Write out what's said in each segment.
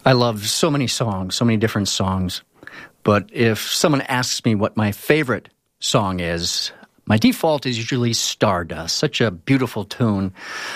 I love so many songs, so many different songs. But if someone asks me what my favorite song is, my default is usually Stardust. Such a beautiful tune,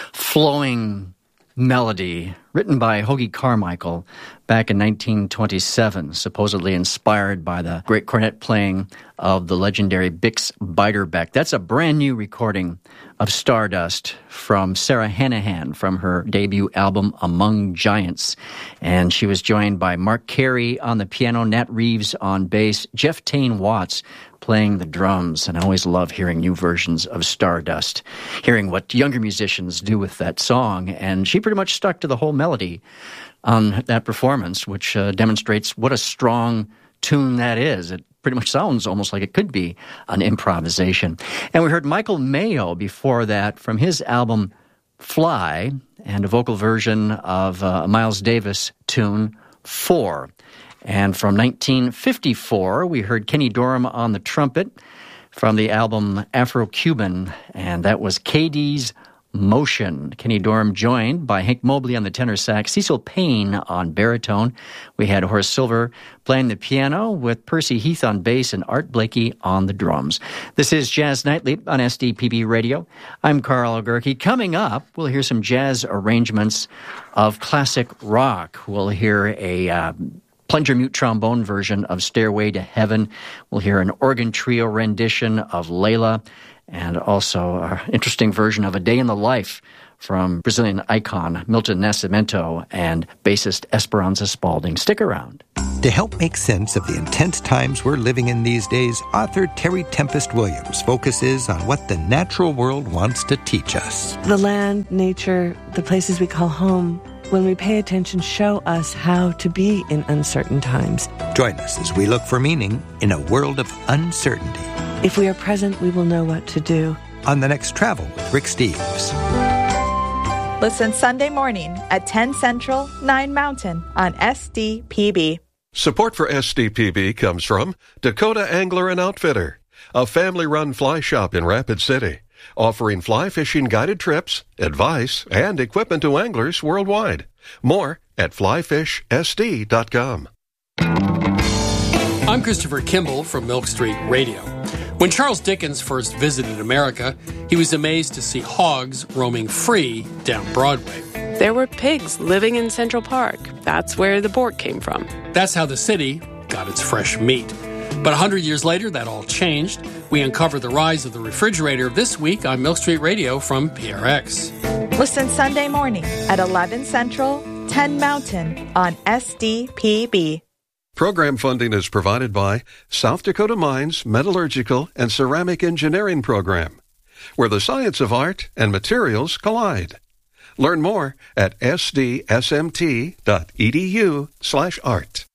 flowing melody, written by Hoagy Carmichael back in 1927, supposedly inspired by the great cornet playing of the legendary Bix Beiderbecke. That's a brand new recording of Stardust from Sarah Hanahan from her debut album Among Giants. And she was joined by Mark Carey on the piano, Nat Reeves on bass, Jeff Tain Watts playing the drums. And I always love hearing new versions of Stardust, hearing what younger musicians do with that song. And she pretty much stuck to the whole melody on that performance, which demonstrates what a strong tune that is. It pretty much sounds almost like it could be an improvisation. And we heard Michael Mayo before that from his album Fly, and a vocal version of a Miles Davis tune, 4. And from 1954, we heard Kenny Dorham on the trumpet from the album Afro-Cuban, and that was KD's Motion. Kenny Dorham joined by Hank Mobley on the tenor sax, Cecil Payne on baritone. We had Horace Silver playing the piano with Percy Heath on bass and Art Blakey on the drums. This is Jazz Nightly on SDPB Radio. I'm Carl Algerke. Coming up, we'll hear some jazz arrangements of classic rock. We'll hear a plunger mute trombone version of Stairway to Heaven. We'll hear an organ trio rendition of Layla, and also an interesting version of A Day in the Life from Brazilian icon Milton Nascimento and bassist Esperanza Spalding. Stick around. To help make sense of the intense times we're living in these days, author Terry Tempest Williams focuses on what the natural world wants to teach us. The land, nature, the places we call home, when we pay attention, show us how to be in uncertain times. Join us as we look for meaning in a world of uncertainty. If we are present, we will know what to do. On the next Travel with Rick Steves. Listen Sunday morning at 10 Central, 9 Mountain on SDPB. Support for SDPB comes from Dakota Angler and Outfitter, a family-run fly shop in Rapid City, offering fly fishing guided trips, advice, and equipment to anglers worldwide. More at flyfishsd.com. I'm Christopher Kimball from Milk Street Radio. When Charles Dickens first visited America, he was amazed to see hogs roaming free down Broadway. There were pigs living in Central Park. That's where the pork came from. That's how the city got its fresh meat. But 100 years later, that all changed. We uncover the rise of the refrigerator this week on Milk Street Radio from PRX. Listen Sunday morning at 11 Central, 10 Mountain on SDPB. Program funding is provided by South Dakota Mines Metallurgical and Ceramic Engineering Program, where the science of art and materials collide. Learn more at sdsmt.edu/art.